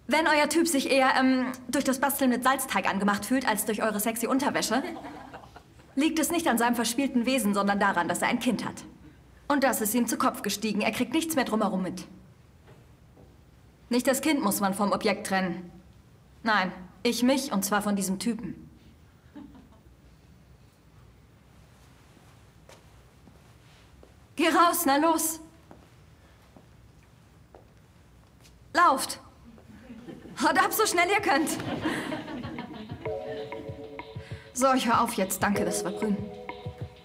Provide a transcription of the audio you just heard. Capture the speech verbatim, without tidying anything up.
Wenn euer Typ sich eher ähm, durch das Basteln mit Salzteig angemacht fühlt, als durch eure sexy Unterwäsche, liegt es nicht an seinem verspielten Wesen, sondern daran, dass er ein Kind hat. Und das ist ihm zu Kopf gestiegen. Er kriegt nichts mehr drumherum mit. Nicht das Kind muss man vom Objekt trennen. Nein, ich mich, und zwar von diesem Typen. Geh raus, na los. Lauft. Haut ab, so schnell ihr könnt. So, ich hör auf jetzt. Danke, das war grün.